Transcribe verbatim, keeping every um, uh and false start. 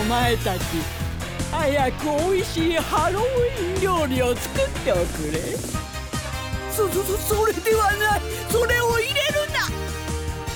前たち、早くおいしいハロウィン料理を作っておくれ。 そそそそれではない。それを入れ